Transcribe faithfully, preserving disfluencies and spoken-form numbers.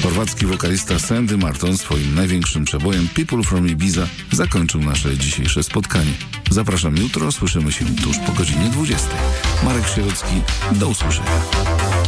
Chorwacki wokalista Sandy Martin swoim największym przebojem People from Ibiza zakończył nasze dzisiejsze spotkanie. Zapraszam jutro, słyszymy się tuż po godzinie dwudziestej. Marek Sierocki, do usłyszenia.